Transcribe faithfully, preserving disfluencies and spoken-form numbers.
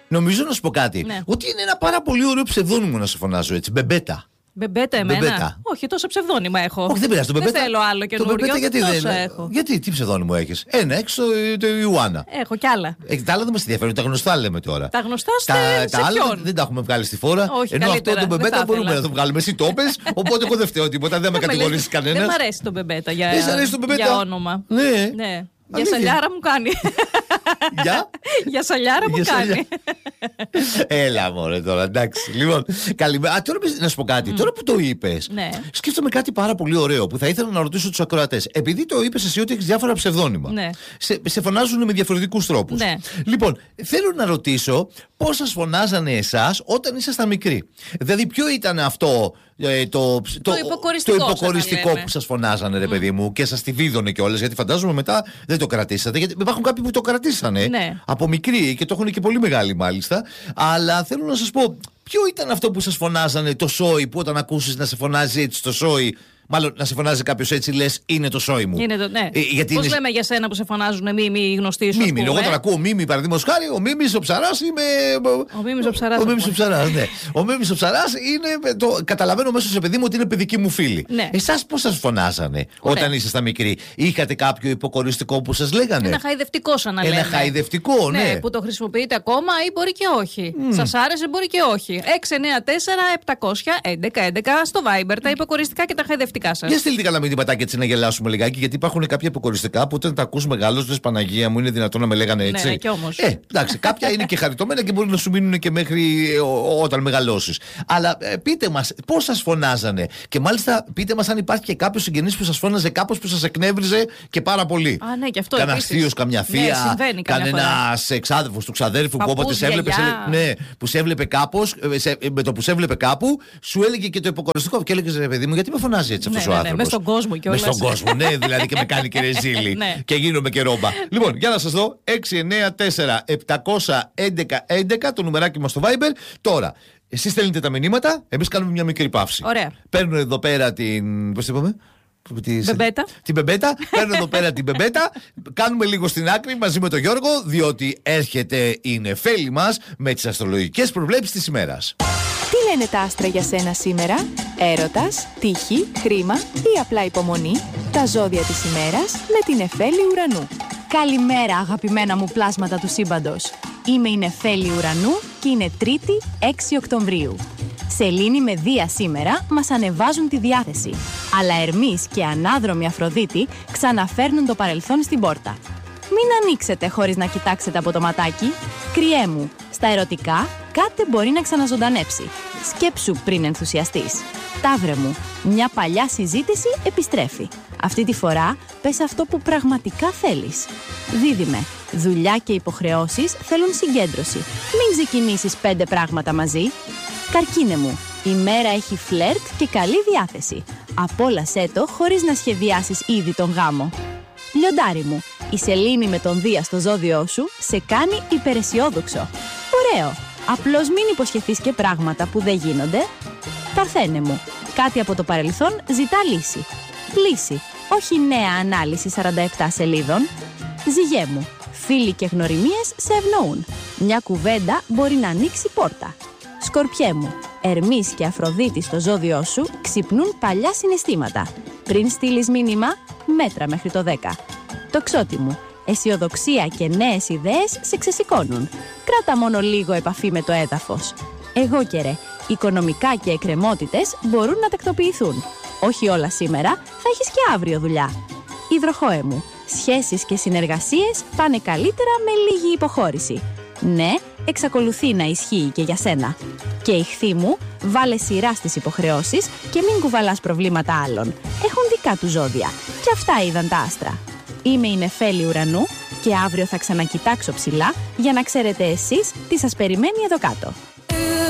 Νομίζω να σου πω κάτι. Ναι. Ότι είναι ένα πάρα πολύ ωραίο ψευδόνυμο να σε φωνάζω έτσι. Μπεμπέτα. Μπεμπέτα εμένα. Μπεμπέτα. Όχι, τόσο ψευδόνυμα έχω. Όχι, δεν πειράζει. Το Μπεμπέτα. Δεν θέλω άλλο καινούριο. Το Μπεμπέτα γιατί τόσο δεν. έχω. Γιατί, τι ψευδόνυμο έχεις? Ένα, έξω το Ιουάννα. Έχω κι άλλα. Ε, τα άλλα δεν μας ενδιαφέρουν, τα γνωστά λέμε τώρα. Τα γνωστά τα, σε, τα σε άλλα ποιον? δεν τα έχουμε βγάλει στη φόρα. Όχι, ενώ καλύτερα, αυτό το δεν Μπεμπέτα θα μπορούμε ήθελα. να το βγάλουμε. Εσύ το πες, οπότε εγώ δεν φταίω τίποτα, δεν με κατηγορήσει κανένα. Δεν μ' αρέσει το Μπεμπέτα για, Δεν σ' αρέσει το Μπεμπέτα? για όνομα. Ναι. ναι. Για Αλήθεια. σαλιάρα μου κάνει. Για? Για σαλιάρα μου Για κάνει. σαλιά- Έλα μωρέ τώρα, εντάξει. Λοιπόν, καλημέρα. Α, τώρα να σου πω κάτι. Τώρα που το είπες, Ναι. σκέφτομαι κάτι πάρα πολύ ωραίο που θα ήθελα να ρωτήσω τους ακροατές. Επειδή το είπες εσύ ότι έχεις διάφορα ψευδόνυμα. Ναι. Σε, σε φωνάζουν με διαφορετικούς τρόπους. Ναι. Λοιπόν, θέλω να ρωτήσω πώς σας φωνάζανε εσάς όταν ήσασταν μικροί. Δηλαδή, ποιο ήταν αυτό ε, το, το, υποκοριστικό, το υποκοριστικό σαν να λέμε. που σας φωνάζανε, ρε παιδί μου, και σας τη βίδωνε κιόλας, γιατί φαντάζομαι μετά δεν το κρατήσατε. Γιατί υπάρχουν κάποιοι που το κρατήσανε Ναι. από μικροί και το έχουν και πολύ μεγάλοι μάλιστα. Αλλά θέλω να σας πω, ποιο ήταν αυτό που σας φωνάζανε το σόι, που όταν ακούσεις να σε φωνάζει έτσι το σόι, μάλλον να σε φωνάζει κάποιος έτσι, λες είναι το σόι μου. Είναι το, ναι. Ε, γιατί Πώς είναι- λέμε για σένα που σε φωνάζουν Μίμη οι γνωστοί σου? ας Μίμη, πούμε, εγώ ε? όταν ακούω Μίμη, παραδείγματος χάρη, ο Μίμης ο Ψαράς είμαι. Ο Μίμης ο Ψαράς, Ο Μίμης ο λοιπόν. Ψαράς, ναι. Ο Μίμης ο Ψαράς είναι. Το, καταλαβαίνω μέσα σε παιδί μου ότι είναι παιδική μου φίλη. Ναι. Εσάς πώς σας φωνάζανε Ωραία. όταν ήσασταν μικροί? Είχατε κάποιο υποκοριστικό που σας λέγανε? Ένα χαϊδευτικό, σαν να Ένα λέμε. χαϊδευτικό, ναι. Που το χρησιμοποιείτε ακόμα ή μπορεί και όχι. Σας άρεσε, μπορεί και όχι. έξι εννιά τέσσερα επτακόσια έντεκα έντεκα στο Viber τα υποκοριστικά και τα χαϊδευτικά σας. Για στείλτε κανένα μηνύματάκι έτσι να γελάσουμε λιγάκι, γιατί υπάρχουν κάποια υποκοριστικά που όταν τα ακούς μεγάλος, λες Παναγία μου, είναι δυνατόν να με λέγανε έτσι? Ναι, κι όμως. Ε, εντάξει, κάποια είναι και χαριτωμένα και μπορεί να σου μείνουν και μέχρι ε, ο- όταν μεγαλώσεις. Αλλά ε, πείτε μας, πώς σας φωνάζανε? Και μάλιστα πείτε μας αν υπάρχει και κάποιος συγγενής που σας φώναζε κάπως που σας εκνεύριζε και πάρα πολύ. Α, ναι, και αυτό Κανένα επίσης. θείος, καμιά Ναι, θεία, συμβαίνει καμιά φορά. κανένας εξάδελφος του ξαδέρφου που Παππούς, όποτε σε έβλεπε, σε γιαγιά. έλε- ναι, που σε έβλεπε κάπως, ε, σε- με το που σε έβλεπε κάπου, σου έλεγε και το υποκοριστικό. Και έλεγε ρε παιδί μου, γιατί με φωνάζει έτσι Ναι, αυτός ναι, ο ναι, άνθρωπος? μες στον κόσμο κιόλας. Μες στον κόσμο, ναι, δηλαδή και με κάνει και ρεζίλη. Ναι. Και γίνομαι και ρόμπα. Λοιπόν, για να σας δω. έξι εννιά τέσσερα επτακόσια έντεκα έντεκα το νουμεράκι μας στο Viber. Τώρα, εσείς στέλνετε τα μηνύματα, εμείς κάνουμε μια μικρή παύση. Ωραία. Παίρνω εδώ πέρα την. Πώς το είπαμε? Τη- Μπεμπέτα. Την μπεμπέτα. Παίρνω εδώ πέρα την μπεμπέτα. Κάνουμε λίγο στην άκρη μαζί με τον Γιώργο, διότι έρχεται η νεφέλη μας με τις αστρολογικές προβλέψεις της ημέρας. Τι λένε τα άστρα για σένα σήμερα? Έρωτας, τύχη, χρήμα ή απλά υπομονή? Τα ζώδια της ημέρας με την Νεφέλη Ουρανού. Καλημέρα αγαπημένα μου πλάσματα του σύμπαντος. Είμαι η Νεφέλη Ουρανού και είναι Τρίτη έξι Οκτωβρίου. Σελήνη με Δία σήμερα μας ανεβάζουν τη διάθεση. Αλλά Ερμής και ανάδρομη Αφροδίτη ξαναφέρνουν το παρελθόν στην πόρτα. Μην ανοίξετε χωρίς να κοιτάξετε από το ματάκι. Κριέ μου, στα ερωτικά κάτι μπορεί να ξαναζωντανέψει. Σκέψου πριν ενθουσιαστείς. Ταύρε μου, μια παλιά συζήτηση επιστρέφει. Αυτή τη φορά πες αυτό που πραγματικά θέλεις. Δίδυμε, δουλειά και υποχρεώσεις θέλουν συγκέντρωση. Μην ξεκινήσεις πέντε πράγματα μαζί. Καρκίνε μου, η μέρα έχει φλερτ και καλή διάθεση. Απόλασέ το χωρίς να σχεδιάσεις ήδη τον γάμο. Λιοντάρι μου, η σελήνη με τον Δία στο ζώδιό σου σε κάνει υπεραισιόδοξο. Ωραίο, απλώς μην υποσχεθείς και πράγματα που δεν γίνονται. Παρθένε μου, κάτι από το παρελθόν ζητά λύση. Λύση, όχι νέα ανάλυση σαράντα επτά σελίδων. Ζυγέ μου, φίλοι και γνωριμίες σε ευνοούν. Μια κουβέντα μπορεί να ανοίξει πόρτα. Σκορπιέ μου, Ερμής και Αφροδίτη στο ζώδιό σου ξυπνούν παλιά συναισθήματα. Πριν στείλεις μήνυμα, μέτρα μέχρι το δέκα. Τοξότη μου, αισιοδοξία και νέες ιδέες σε ξεσηκώνουν. Κράτα μόνο λίγο επαφή με το έδαφος. Εγώ και ρε, οικονομικά και εκκρεμότητες μπορούν να τακτοποιηθούν. Όχι όλα σήμερα, θα έχεις και αύριο δουλειά. Υδροχόε μου, σχέσεις και συνεργασίες πάνε καλύτερα με λίγη υποχώρηση. Ναι, εξακολουθεί να ισχύει και για σένα. Και Ιχθύ μου, βάλε σειρά στις υποχρεώσεις και μην κουβαλάς προβλήματα άλλων. Έχουν δικά του ζώδια. Και αυτά είδαν τα άστρα. Είμαι η Νεφέλη Ουρανού και αύριο θα ξανακοιτάξω ψηλά για να ξέρετε εσείς τι σας περιμένει εδώ κάτω.